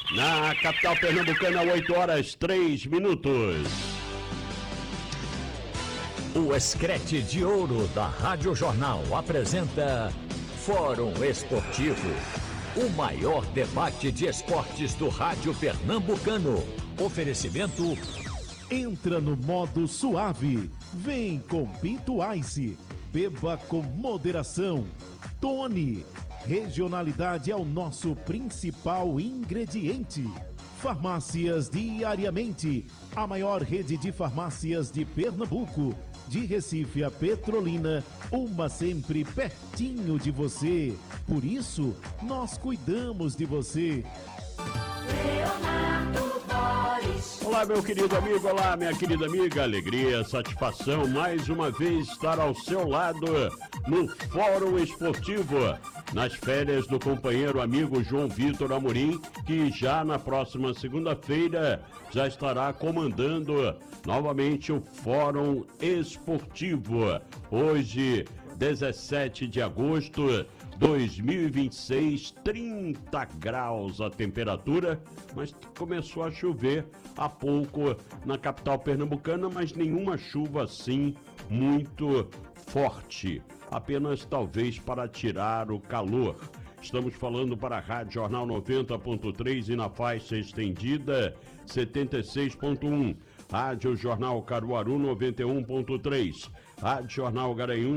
Na capital pernambucana, 8h03. O Escrete de Ouro da Rádio Jornal apresenta Fórum Esportivo, o maior debate de esportes do rádio pernambucano. Oferecimento: entra no modo suave, vem com Pinto Ice, beba com moderação. Tony, regionalidade é o nosso principal ingrediente. Farmácias Diariamente, a maior rede de farmácias de Pernambuco. De Recife a Petrolina, uma sempre pertinho de você. Por isso, nós cuidamos de você. Olá, meu querido amigo, olá, minha querida amiga. Alegria, satisfação, mais uma vez estar ao seu lado no Fórum Esportivo. Nas férias do companheiro amigo João Vitor Amorim, que já na próxima segunda-feira já estará comandando novamente o Fórum Esportivo. Hoje, 17 de agosto 2026, 30 graus a temperatura, mas começou a chover há pouco na capital pernambucana, mas nenhuma chuva assim muito forte, apenas talvez para tirar o calor. Estamos falando para a Rádio Jornal 90.3 e na faixa estendida 76.1. Rádio Jornal Caruaru 91.3. Rádio Jornal Garanhuns